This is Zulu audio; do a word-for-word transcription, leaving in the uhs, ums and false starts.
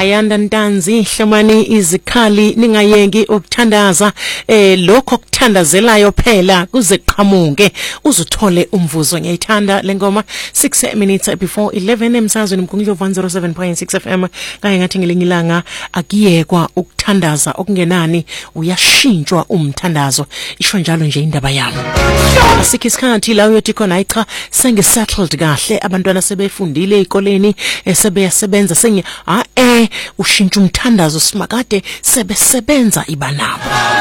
Ayanda Ntanzi Hlomani izikhali ningayeki ukuthandaza eh lokho kuthandazelayo phela kuze qhamuke uzuthole umvuzo. Ngiyayithanda lengoma. Six minutes before eleven emsazweni mkhungilo one oh seven point six F M kanye ngathi ngelinye ilanga akiyekwa ukuthandaza okungenani uyashintshwa umthandazo. Isho njalo nje indaba yami. Asikho isikhathi la uyothi khona ayicha sengisettled kahle abantwana sebefundile ezikoleni sebeyasebenza sengi a eh ushintsha umthandazo simakade sebesebenza ibanabo.